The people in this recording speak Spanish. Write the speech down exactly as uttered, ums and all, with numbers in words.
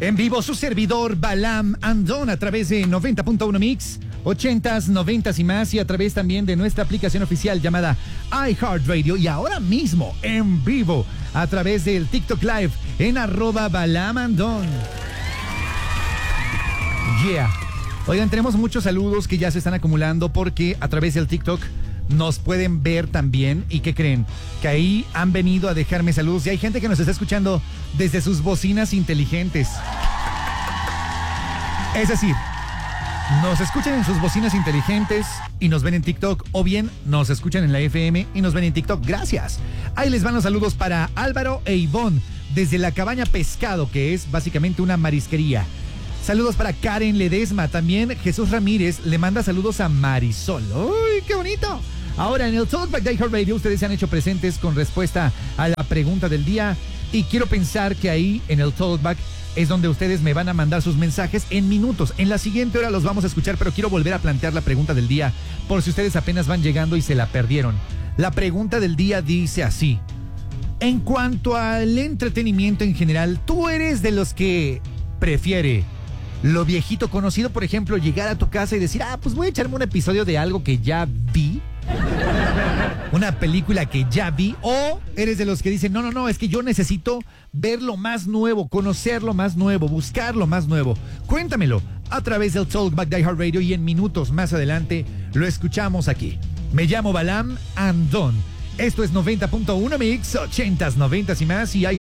En vivo su servidor Balam Andón a través de noventa punto uno Mix, ochentas, noventas y más, y a través también de nuestra aplicación oficial llamada iHeartRadio, y ahora mismo en vivo a través del TikTok Live en arroba Balam Andón. Yeah. Oigan, tenemos muchos saludos que ya se están acumulando porque a través del TikTok nos pueden ver también. ¿Y qué creen? Que ahí han venido a dejarme saludos y hay gente que nos está escuchando desde sus bocinas inteligentes. Es decir, nos escuchan en sus bocinas inteligentes y nos ven en TikTok, o bien nos escuchan en la F M y nos ven en TikTok. Gracias. Ahí les van los saludos para Álvaro e Ivonne desde la Cabaña Pescado, que es básicamente una marisquería. Saludos para Karen Ledesma. También Jesús Ramírez le manda saludos a Marisol. ¡Uy, qué bonito! Ahora, en el Talkback de iHeartRadio, ustedes se han hecho presentes con respuesta a la pregunta del día. Y quiero pensar que ahí, en el Talkback, es donde ustedes me van a mandar sus mensajes en minutos. En la siguiente hora los vamos a escuchar, pero quiero volver a plantear la pregunta del día, por si ustedes apenas van llegando y se la perdieron. La pregunta del día dice así: en cuanto al entretenimiento en general, ¿tú eres de los que prefiere lo viejito conocido? Por ejemplo, llegar a tu casa y decir, ah, pues voy a echarme un episodio de algo que ya vi, una película que ya vi. O eres de los que dicen, no, no, no, es que yo necesito ver lo más nuevo, conocer lo más nuevo, buscar lo más nuevo. Cuéntamelo a través del Talkback de iHeartRadio y en minutos más adelante lo escuchamos aquí. Me llamo Balam Andón. Esto es noventa punto uno Mix, ochentas, noventas y más, y hay